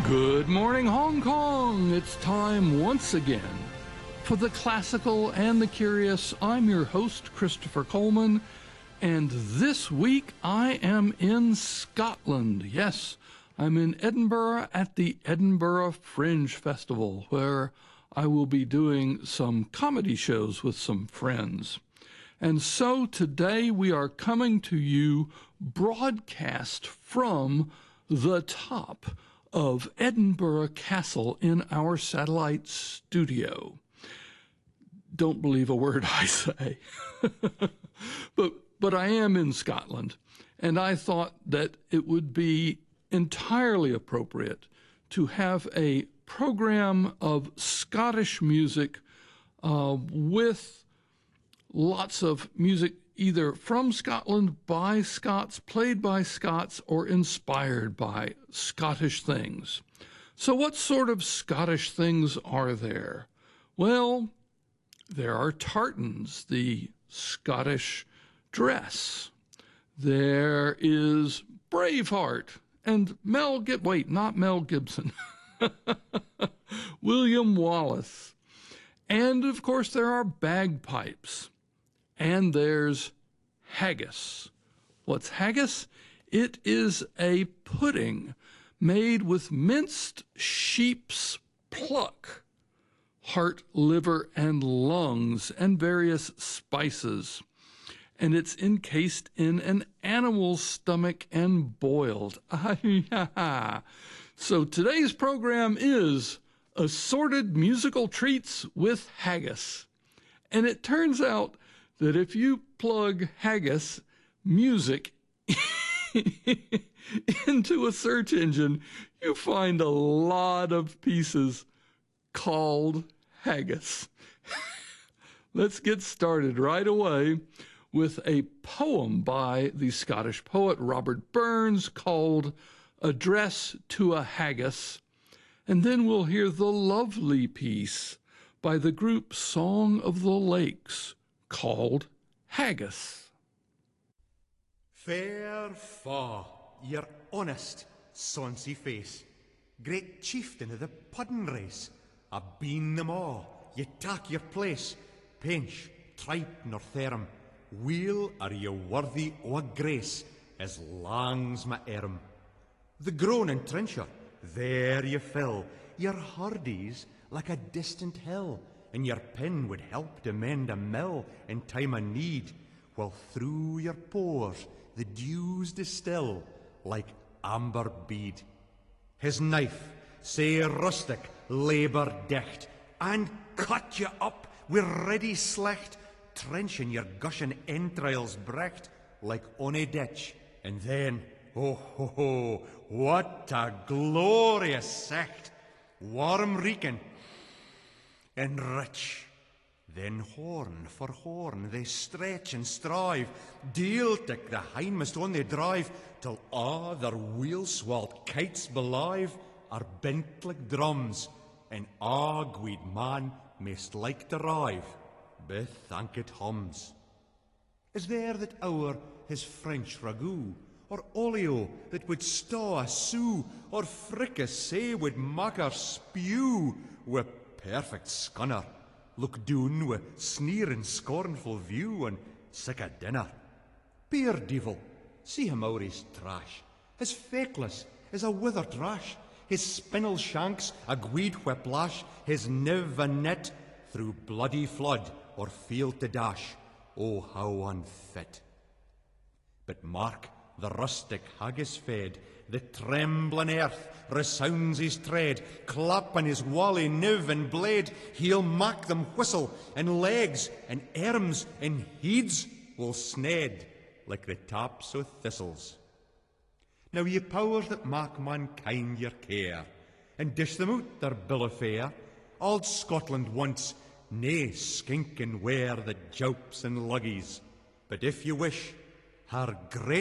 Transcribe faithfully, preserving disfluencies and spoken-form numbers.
Good morning, Hong Kong! It's time once again for the classical and the curious. I'm your host, Christopher Coleman, and this week I am in Scotland. Yes, I'm in Edinburgh at the Edinburgh Fringe Festival, where I will be doing some comedy shows with some friends. And so today we are coming to you broadcast from the top of Edinburgh Castle in our satellite studio. Don't believe a word I say. but but I am in Scotland, and I thought that it would be entirely appropriate to have a program of Scottish music uh, with lots of music either from Scotland, by Scots, played by Scots, or inspired by Scottish things. So what sort of Scottish things are there? Well, there are tartans, the Scottish dress. There is Braveheart and Mel Gibson. Wait, not Mel Gibson. William Wallace. And, of course, there are bagpipes. And there's haggis. What's haggis? It is a pudding made with minced sheep's pluck, heart, liver, and lungs, and various spices. And it's encased in an animal's stomach and boiled. So today's program is assorted musical treats with haggis. And it turns out that if you plug haggis music into a search engine, you find a lot of pieces called haggis. Let's get started right away with a poem by the Scottish poet Robert Burns called Address to a Haggis, and then we'll hear the lovely piece by the group Song of the Lakes called Haggis. Fair fa, your honest, sonsy face, great chieftain of the puddin' race, a been them all, ye tak your place, pinch, tripe nor therm, weel are ye worthy o' a grace, as lang's my erm. The groan and trencher, there ye fill, your hardies like a distant hill, and your pen would help to mend a mill in time of need, while through your pores the dews distill like amber bead. His knife, say rustic, labour dicht, and cut you up with ready slecht, trenching your gushing entrails brecht like on a ditch, and then, oh ho ho, what a glorious sight, warm reeking and rich. Then horn for horn they stretch and strive, deeltic the hindmost on they drive, till a' their wheel-swalt kites belive are bent like drums, and a gweed man maist like to rive, bethank it hums. Is there that ower his French ragout, or olio that would staw a sou, or fricassee would mak her spew, wi' perfect scunner, look doon wi' sneering scornful view, and sick a dinner? Beer devil, see him ower his trash, his feckless is a withered rash, his spinel shanks a gweed whiplash, his niv a net through bloody flood or field to dash. Oh, how unfit! But mark the rustic haggis fed, the trembling earth resounds his tread, clapping his wally niv and blade, he'll mak them whistle, and legs and arms and heads will sned like the tops o' thistles. Now ye powers that mak mankind your care, and dish them out their bill of fare, auld Scotland wants nae skinking ware that jaups and luggies, but if ye wish her great